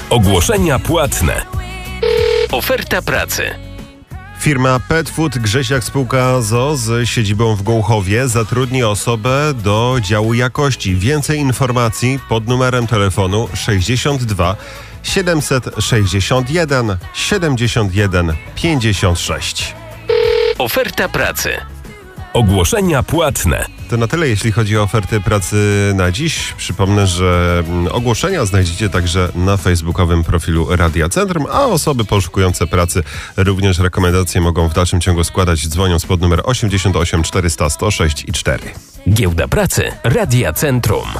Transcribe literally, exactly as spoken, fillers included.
Ogłoszenia płatne. Oferta pracy. Firma Pet Food Grzesiak Spółka z o o z siedzibą w Gołchowie zatrudni osobę do działu jakości. Więcej informacji pod numerem telefonu sześćdziesiąt dwa siedemset sześćdziesiąt jeden siedemdziesiąt jeden pięćdziesiąt sześć. Oferta pracy. Ogłoszenia płatne. To na tyle, jeśli chodzi o oferty pracy na dziś. Przypomnę, że ogłoszenia znajdziecie także na facebookowym profilu Radia Centrum, a osoby poszukujące pracy również rekomendacje mogą w dalszym ciągu składać, dzwoniąc pod numer osiemdziesiąt osiem czterysta sto sześć i cztery. Giełda Pracy Radia Centrum.